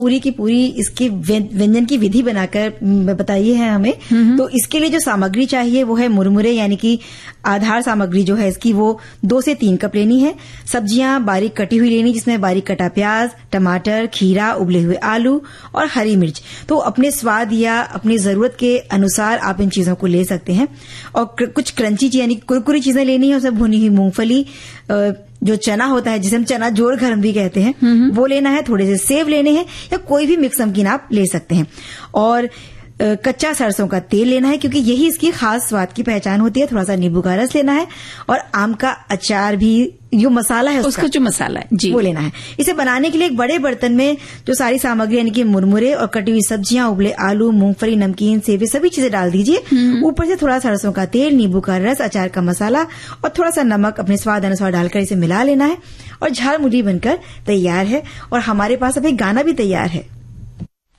पूरी की पूरी इसकी व्यंजन की विधि बनाकर बताइए है हमें। तो इसके लिए जो सामग्री चाहिए वो है मुरमुरे, यानी कि आधार सामग्री जो है इसकी वो 2 से 3 कप लेनी है। सब्जियां बारीक कटी हुई लेनी, जिसमें बारीक कटा प्याज, टमाटर, खीरा, उबले हुए आलू और हरी मिर्च। तो अपने स्वाद या अपनी जरूरत के अनुसार आप इन चीजों को ले सकते हैं। और कुछ क्रंची यानी कुरकुरी चीजें लेनी है, उसमें भुनी हुई मूंगफली, जो चना होता है जिसे हम चना जोड़ घर भी कहते हैं, वो लेना है। थोड़े से सेव लेने हैं या कोई भी मिक्स नमकीन आप ले सकते हैं। और कच्चा सरसों का तेल लेना है, क्योंकि यही इसकी खास स्वाद की पहचान होती है। थोड़ा सा नींबू का रस लेना है और आम का अचार भी, जो मसाला है उसका जो मसाला है जी, वो लेना है। इसे बनाने के लिए एक बड़े बर्तन में जो सारी सामग्री यानी कि मुरमुरे और कटी हुई सब्जियां, उबले आलू, मूंगफली, नमकीन, सेवे सभी चीजें डाल दीजिए। ऊपर से थोड़ा सरसों का तेल, नींबू का रस, अचार का मसाला और थोड़ा सा नमक अपने स्वाद अनुसार डालकर इसे मिला लेना है और झालमुड़ी बनकर तैयार है। और हमारे पास अब एक गाना भी तैयार है।